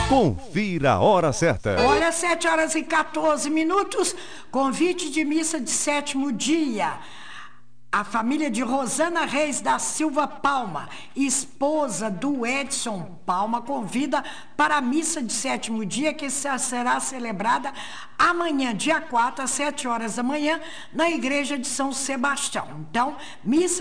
Confira a hora certa. Olha, 7h14, convite de missa de sétimo dia. A família de Rosana Reis da Silva Palma, esposa do Edson Palma, convida para a missa de sétimo dia, que será celebrada amanhã, dia 4, às 7 horas da manhã, na igreja de São Sebastião. Então, missa